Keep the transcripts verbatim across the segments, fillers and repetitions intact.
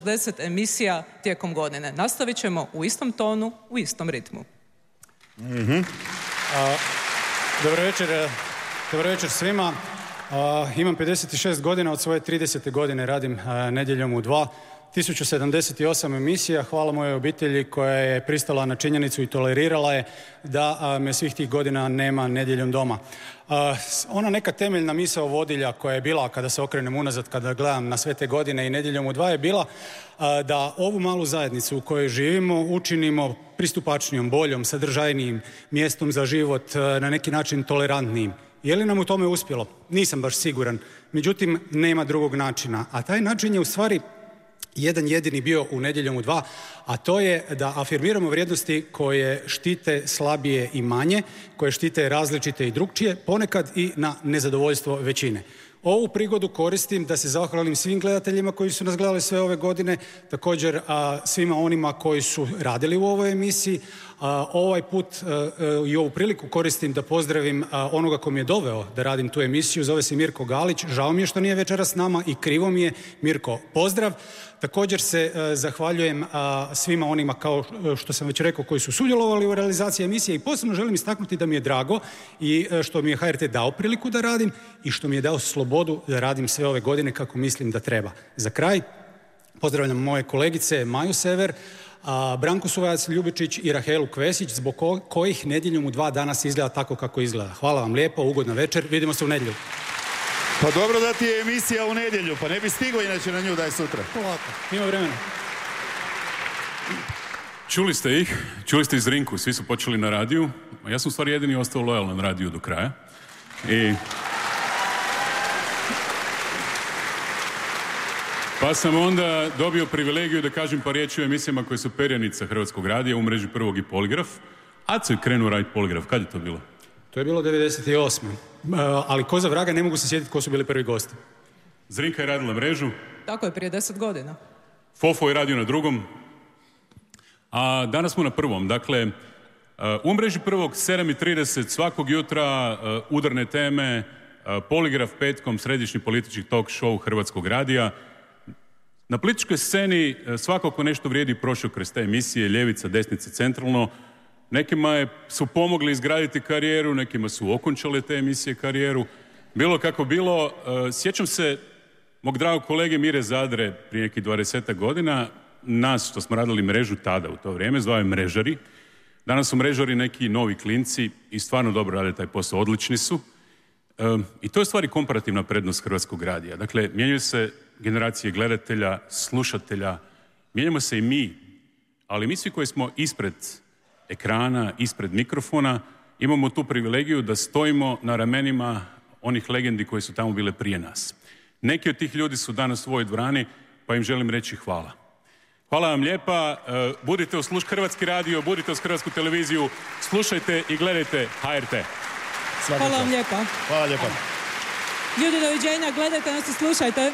deset emisija tijekom godine. Nastavit ćemo u istom tonu, u istom ritmu. Mm-hmm. A, dobro večer, dobro večer svima. A, imam pedeset šest godina, od svoje tridesete godine radim a, nedjeljom u dva. tisuću sedamdeset osam emisija, hvala mojoj obitelji koja je pristala na činjenicu i tolerirala je da a, me svih tih godina nema nedjeljom doma. A, ona neka temeljna misao vodilja koja je bila, kada se okrenem unazad, kada gledam na sve te godine i nedjeljom u dva, je bila a, da ovu malu zajednicu u kojoj živimo učinimo pristupačnijom, boljom, sadržajnijim mjestom za život, a, na neki način tolerantnijim. Je li nam u tome uspjelo? Nisam baš siguran. Međutim, nema drugog načina. A taj način je u stvari jedan jedini bio u nedjeljom u dva, a to je da afirmiramo vrijednosti koje štite slabije i manje, koje štite različite i drukčije, ponekad i na nezadovoljstvo većine. Ovu prigodu koristim da se zahvalim svim gledateljima koji su nas gledali sve ove godine, također a, svima onima koji su radili u ovoj emisiji. A, ovaj put a, a, i ovu priliku koristim da pozdravim a, onoga ko mi je doveo da radim tu emisiju, zove se Mirko Galić, žao mi je što nije večeras s nama i krivo mi je. Mirko, pozdrav. Također se a, zahvaljujem a, svima onima, kao što sam već rekao, koji su sudjelovali u realizaciji emisije i posebno želim istaknuti da mi je drago i a, što mi je H R T dao priliku da radim i što mi je dao slobodu da radim sve ove godine kako mislim da treba. Za kraj pozdravljam moje kolegice Maju Sever, a, Branku Suvajac-Ljubičić i Rahelu Kvesić, zbog ko- kojih nedjeljom u dva danas izgleda tako kako izgleda. Hvala vam lijepo, ugodna večer, vidimo se u nedjelju. Pa dobro da ti je emisija u nedjelju, pa ne bi stigao inače na nju da je sutra. Polako, ima vremena. Čuli ste ih, čuli ste iz Zrinku, svi su počeli na radiju, a ja sam u stvari jedini ostao lojalan na radiju do kraja. I... Pa sam onda dobio privilegiju da kažem par riječi o emisijama koje su perjanica Hrvatskog radija u mreži Prvog i Poligraf. Aco je krenuo raditi Poligraf, kad je to bilo? To je bilo devedeset osme. Uh, ali ko za vraga ne mogu se sjetiti ko su bili prvi gosti. Zrinka je radila mrežu. Tako je, prije deset godina. Fofo je radio na drugom. A danas smo na prvom. Dakle, uh, u mreži Prvog sedam i trideset svakog jutra uh, udarne teme, uh, Poligraf petkom, središnji politički talk show Hrvatskog radija. Na političkoj sceni svako ko nešto vrijedi prošao kroz te emisije, ljevica, desnica, centralno. Nekima je, su pomogli izgraditi karijeru, nekima su okončale te emisije karijeru. Bilo kako bilo, uh, sjećam se mog dragog kolege Mire Zadre prije nekih dvadesetak godina, nas što smo radili mrežu tada u to vrijeme, zvao je mrežari. Danas su mrežari neki novi klinci i stvarno dobro rade taj posao, odlični su. Um, I to je stvari komparativna prednost Hrvatskog radija. Dakle, mijenjaju se generacije gledatelja, slušatelja, mijenjamo se i mi, ali mi svi koji smo ispred ekrana, ispred mikrofona, imamo tu privilegiju da stojimo na ramenima onih legendi koji su tamo bile prije nas. Neki od tih ljudi su danas u ovoj dvorani, pa im želim reći hvala. Hvala vam lijepa, budite uz Hrvatski radio, budite uz Hrvatsku televiziju, slušajte i gledajte H R T. Hvala vam lijepa. Hvala lijepa. Ljudi, doviđenja, gledajte nas i slušajte.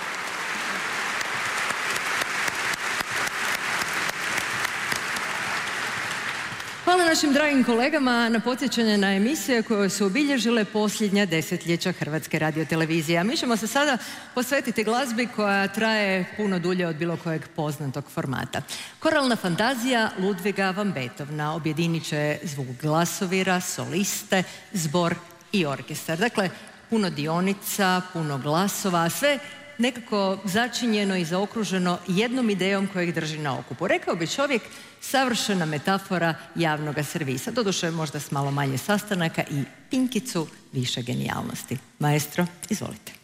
Hvala našim dragim kolegama na podsjećanje na emisije koje su obilježile posljednja desetljeća Hrvatske radiotelevizije. A mi ćemo se sada posvetiti glazbi koja traje puno dulje od bilo kojeg poznatog formata. Koralna fantazija Ludviga van Beethovena objedinit će zvuk glasovira, soliste, zbor i orkestar. Dakle, puno dionica, puno glasova, a sve nekako začinjeno i zaokruženo jednom idejom koja ih drži na okupu. Rekao bi čovjek, savršena metafora javnoga servisa. Doduše možda s malo manje sastanaka i pinkicu više genijalnosti. Maestro, izvolite.